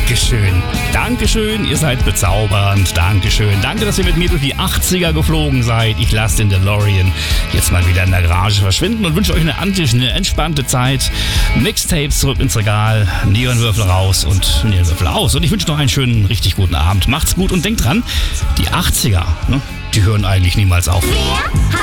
Dankeschön. Dankeschön, ihr seid bezaubernd. Dankeschön. Danke, dass ihr mit mir durch die 80er geflogen seid. Ich lasse den DeLorean jetzt mal wieder in der Garage verschwinden und wünsche euch eine entspannte Zeit. Mixtapes zurück ins Regal, Neonwürfel raus und Neonwürfel aus. Und ich wünsche noch einen schönen, richtig guten Abend. Macht's gut und denkt dran, die 80er, ne, die hören eigentlich niemals auf. Wer